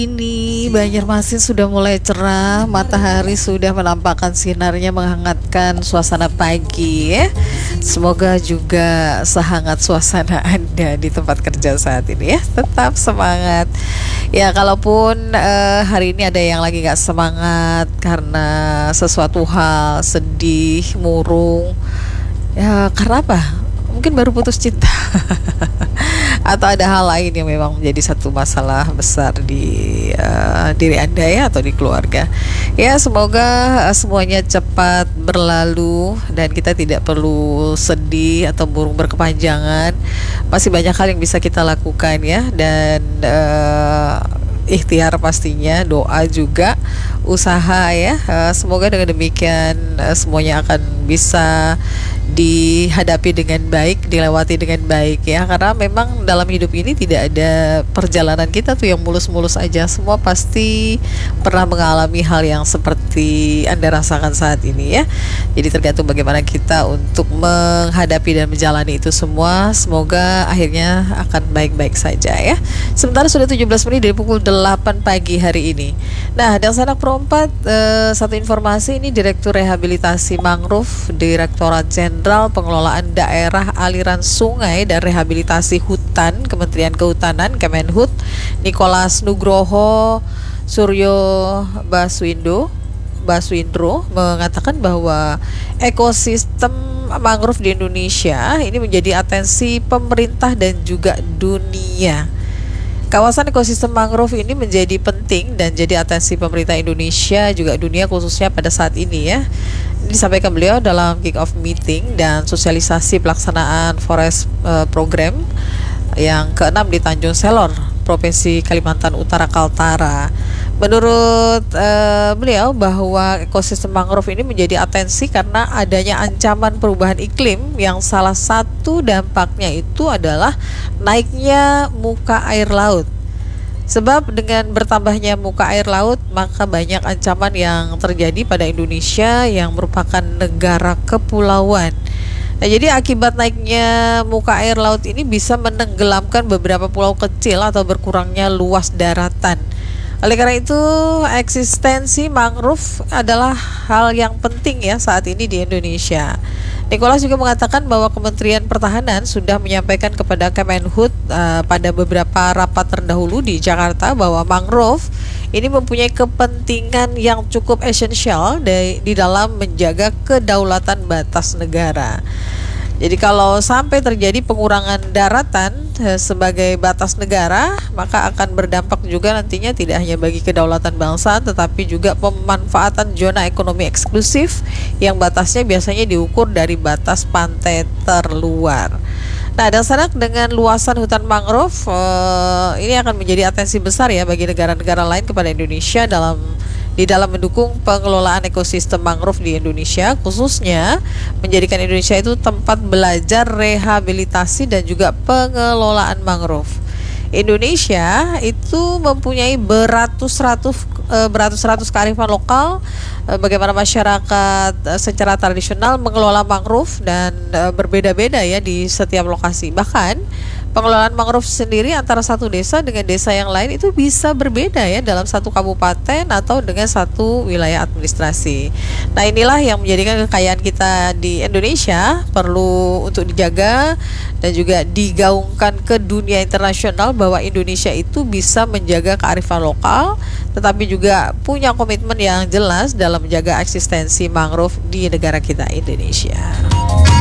Ini Banjarmasin sudah mulai cerah, matahari sudah menampakkan sinarnya menghangatkan suasana pagi ya. Semoga juga sehangat suasana Anda di tempat kerja saat ini ya. Tetap semangat. Ya kalaupun hari ini ada yang lagi gak semangat karena sesuatu hal, sedih, murung. Ya karena apa? Mungkin baru putus cinta atau ada hal lain yang memang menjadi satu masalah besar di diri Anda ya, atau di keluarga. Ya semoga semuanya cepat berlalu dan kita tidak perlu sedih atau murung berkepanjangan. Masih banyak hal yang bisa kita lakukan ya, dan ikhtiar pastinya, doa juga, usaha ya. Semoga dengan demikian semuanya akan bisa dihadapi dengan baik, dilewati dengan baik ya. Karena memang dalam hidup ini tidak ada perjalanan kita tuh yang mulus-mulus aja. Semua pasti pernah mengalami hal yang seperti Anda rasakan saat ini ya. Jadi tergantung bagaimana kita untuk menghadapi dan menjalani itu semua. Semoga akhirnya akan baik-baik saja ya. Sementara sudah 17 menit dari pukul 8 pagi hari ini. Nah, dan Sanak Pro 4, satu informasi, ini Direktur Rehabilitasi Mangrove Direktorat Jenderal Pengelolaan Daerah Aliran Sungai dan Rehabilitasi Hutan Kementerian Kehutanan Kemenhut, Nicholas Nugroho Suryo Baswindro mengatakan bahwa ekosistem mangrove di Indonesia ini menjadi atensi pemerintah dan juga dunia. Kawasan ekosistem mangrove ini menjadi penting dan jadi atensi pemerintah Indonesia juga dunia, khususnya pada saat ini ya. Ini disampaikan beliau dalam kick-off meeting dan sosialisasi pelaksanaan forest program yang ke-6 di Tanjung Selor, Provinsi Kalimantan Utara Kaltara. Menurut beliau bahwa ekosistem mangrove ini menjadi atensi karena adanya ancaman perubahan iklim yang salah satu dampaknya itu adalah naiknya muka air laut. Sebab dengan bertambahnya muka air laut, maka banyak ancaman yang terjadi pada Indonesia yang merupakan negara kepulauan. Nah, jadi akibat naiknya muka air laut ini bisa menenggelamkan beberapa pulau kecil atau berkurangnya luas daratan. Oleh karena itu, eksistensi mangrove adalah hal yang penting ya saat ini di Indonesia. Nicholas juga mengatakan bahwa Kementerian Pertahanan sudah menyampaikan kepada Kemenhut pada beberapa rapat terdahulu di Jakarta bahwa mangrove ini mempunyai kepentingan yang cukup esensial di dalam menjaga kedaulatan batas negara. Jadi kalau sampai terjadi pengurangan daratan sebagai batas negara, maka akan berdampak juga nantinya tidak hanya bagi kedaulatan bangsa, tetapi juga pemanfaatan zona ekonomi eksklusif yang batasnya biasanya diukur dari batas pantai terluar. Nah, dan Sanak, dengan luasan hutan mangrove ini akan menjadi atensi besar ya bagi negara-negara lain kepada Indonesia di dalam mendukung pengelolaan ekosistem mangrove di Indonesia, khususnya menjadikan Indonesia itu tempat belajar rehabilitasi dan juga pengelolaan mangrove. Indonesia itu mempunyai beratus-ratus kearifan lokal, bagaimana masyarakat secara tradisional mengelola mangrove dan berbeda-beda ya di setiap lokasi. Bahkan pengelolaan mangrove sendiri antara satu desa dengan desa yang lain itu bisa berbeda ya dalam satu kabupaten atau dengan satu wilayah administrasi. Nah, inilah yang menjadikan kekayaan kita di Indonesia perlu untuk dijaga dan juga digaungkan ke dunia internasional bahwa Indonesia itu bisa menjaga kearifan lokal tetapi juga punya komitmen yang jelas dalam menjaga eksistensi mangrove di negara kita Indonesia.